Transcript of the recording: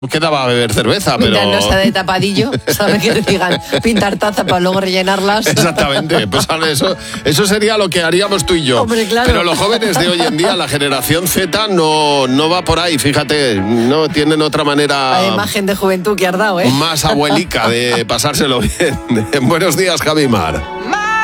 quedaba a beber cerveza, Mientras pero... no sea de tapadillo, ¿sabes? Que te digan pintar taza para luego rellenarlas. Exactamente, pues eso sería lo que haríamos tú y yo. Hombre, claro. Pero los jóvenes de hoy en día, la generación Z, no va por ahí, fíjate, no tienen otra manera... Hay imagen de juventud que has dado, ¿eh? Más abuelica de pasárselo bien. Buenos días, Javi Mar.